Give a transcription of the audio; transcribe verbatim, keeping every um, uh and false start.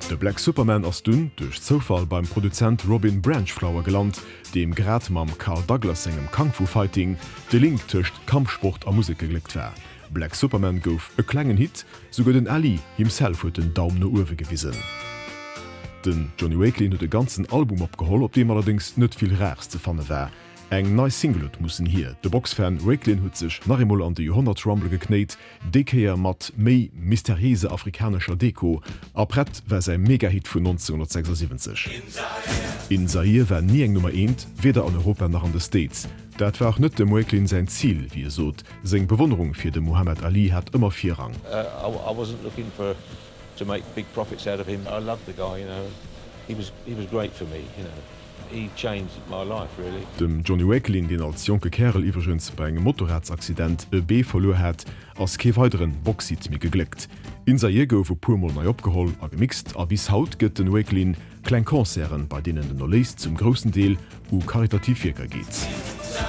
De Black Superman ass dun durch Zufall beim Produzent Robin Branchflower gelernt, dem grad mam Carl Douglas engem Kung-Fu-Fighting de Link töcht Kampfsport a Musik gelegt wär. Black Superman gouf e klengen Hit, sogar den Ali himself huet den Daum no Uwe gewiesen. Den Johnny Wakelin huet de ganzen Album abgeholt, op dem allerdings net viel Rächs ze fanne wär. Eng neii Singlet mussssen hier. De Boxfan Wakelin huet sech nachmol an de Jahrhundert Rumble gekneet, dekeier mat méi mysteriese afrikanischer Deko, aprett wär se Megahit vun neunzehnhundertsechsundsiebzig. In Zaire wär nie eng Nummer eins, weder an Europa noch an de States. Dat war auch net dem Wakelin sein Ziel, wie er sot. Seng Bewunderung fir de Muhammad Ali hat immer vier Rang. Uh, I, I wasn't looking for to make big profits out of him. I loved the guy, you know. He was he was great for me, you know. He changed my life, really. Dem Johnny Wakelin, den als junge Kerl iwwergens bei engem Motorradsaccident e B verlor hat, ass ke weiteren Boxit mi geglückt. In Zaire gouf purmol nei opgeholl a gemixt, a bis haut gëtt den Wakelin klein Konzeren, bei denen den Noléis zum großen Deel u Karitativwirker geht.